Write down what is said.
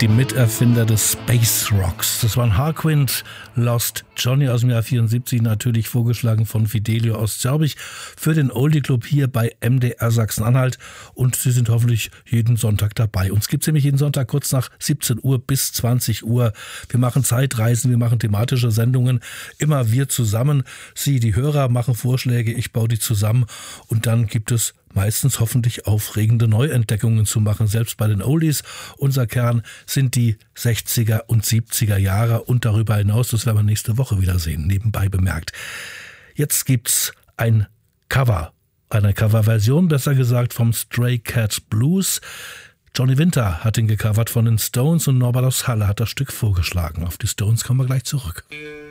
die Miterfinder des Space Rocks. Das waren Harquint, Lost Johnny aus dem Jahr 74, natürlich vorgeschlagen von Fidelio aus Zörbich für den Oldie Club hier bei MDR Sachsen-Anhalt. Und Sie sind hoffentlich jeden Sonntag dabei. Uns gibt es nämlich jeden Sonntag kurz nach 17 Uhr bis 20 Uhr. Wir machen Zeitreisen, wir machen thematische Sendungen. Immer wir zusammen. Sie, die Hörer, machen Vorschläge, ich baue die zusammen. Und dann gibt es meistens hoffentlich aufregende Neuentdeckungen zu machen, selbst bei den Oldies. Unser Kern sind die 60er und 70er Jahre und darüber hinaus, das werden wir nächste Woche wiedersehen, nebenbei bemerkt. Jetzt gibt's ein Cover, eine Coverversion, besser gesagt, vom Stray Cat Blues. Johnny Winter hat ihn gecovert von den Stones und Norbert aus Halle hat das Stück vorgeschlagen. Auf die Stones kommen wir gleich zurück.